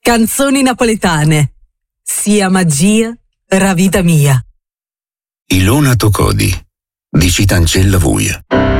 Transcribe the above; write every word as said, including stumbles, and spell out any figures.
Canzoni napoletane. Sia magia, ra vita mia. Ilona Tocodi, di Citancella Vuia.